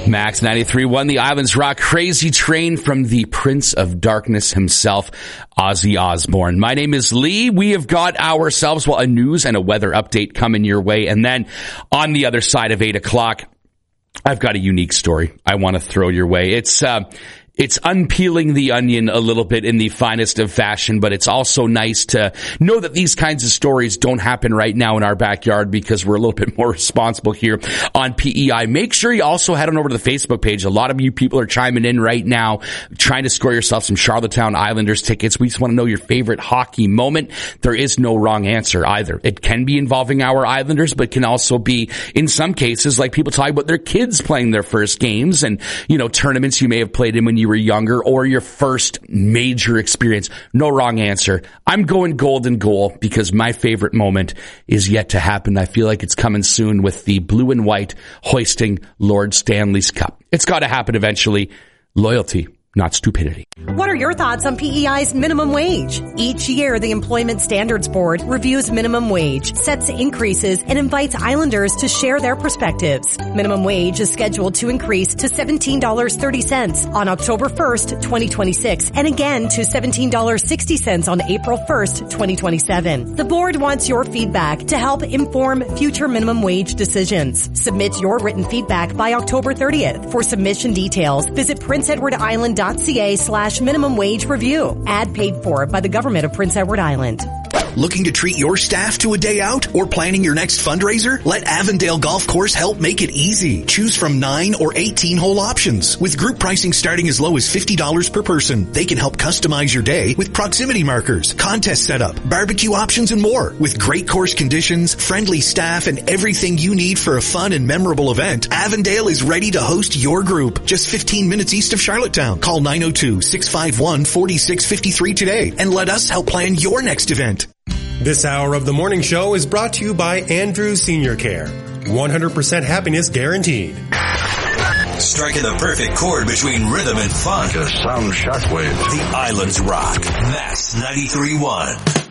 Max 93.1, the Islands Rock Crazy Train from the Prince of Darkness himself, Ozzy Osbourne. My name is Lee. We have got ourselves, a news and a weather update coming your way. And then on the other side of 8 o'clock, I've got a unique story I want to throw your way. It's unpeeling the onion a little bit in the finest of fashion, but it's also nice to know that these kinds of stories don't happen right now in our backyard because we're a little bit more responsible here on PEI. Make sure you also head on over to the Facebook page. A lot of you people are chiming in right now, trying to score yourself some Charlottetown Islanders tickets. We just want to know your favorite hockey moment. There is no wrong answer either. It can be involving our Islanders, but can also be, in some cases, like people talking about their kids playing their first games and, tournaments you may have played in when you were younger, or your first major experience. No wrong answer. I'm going golden goal because my favorite moment is yet to happen. I feel like it's coming soon with the blue and white hoisting Lord Stanley's Cup. It's got to happen eventually. Loyalty, not stupidity. What are your thoughts on PEI's minimum wage? Each year, the Employment Standards Board reviews minimum wage, sets increases, and invites Islanders to share their perspectives. Minimum wage is scheduled to increase to $17.30 on October 1st, 2026, and again to $17.60 on April 1st, 2027. The board wants your feedback to help inform future minimum wage decisions. Submit your written feedback by October 30th. For submission details, visit princeedwardisland.ca/minimum wage review. Ad paid for by the government of Prince Edward Island. Looking to treat your staff to a day out or planning your next fundraiser? Let Avondale Golf Course help make it easy. Choose from 9 or 18 hole options. With group pricing starting as low as $50 per person, they can help customize your day with proximity markers, contest setup, barbecue options, and more. With great course conditions, friendly staff, and everything you need for a fun and memorable event, Avondale is ready to host your group. Just 15 minutes east of Charlottetown. Call 902-651-4653 today and let us help plan your next event. This hour of the morning show is brought to you by Andrew Senior Care. 100% happiness guaranteed. Striking the perfect chord between rhythm and fun. Just sound shockwave. The Islands Rock. Max 93.1.